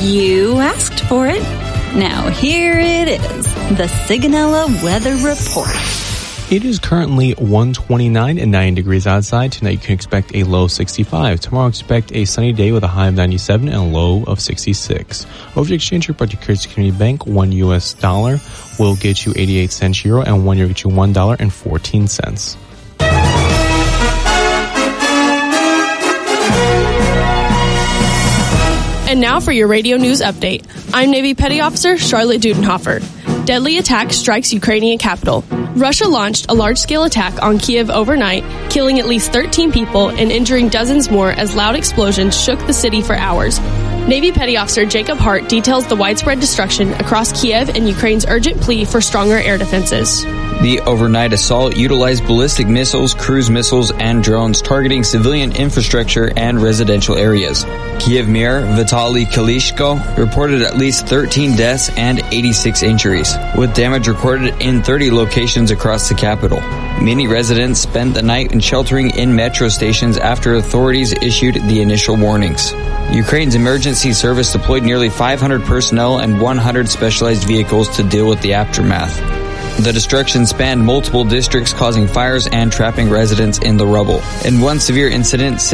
You asked for it. Now here it is, the Sigonella Weather Report. It is currently 129 and 9 degrees outside. Tonight you can expect a low 65. Tomorrow expect a sunny day with a high of 97 and a low of 66. Over the exchange rate brought to Courtesy Community Bank, $1 will get you 88 cents euro and 1 euro get you $1.14. And now for your radio news update. I'm Navy Petty Officer Charlotte Dudenhofer. Deadly attack strikes Ukrainian capital. Russia launched a large-scale attack on Kiev overnight, killing at least 13 people and injuring dozens more as loud explosions shook the city for hours. Navy Petty Officer Jacob Hart details the widespread destruction across Kiev and Ukraine's urgent plea for stronger air defenses. The overnight assault utilized ballistic missiles, cruise missiles, and drones targeting civilian infrastructure and residential areas. Kiev Mayor Vitaly Klitschko reported at least 13 deaths and 86 injuries, with damage recorded in 30 locations across the capital. Many residents spent the night sheltering in metro stations after authorities issued the initial warnings. Ukraine's emergency service deployed nearly 500 personnel and 100 specialized vehicles to deal with the aftermath. The destruction spanned multiple districts, causing fires and trapping residents in the rubble. In one severe incident,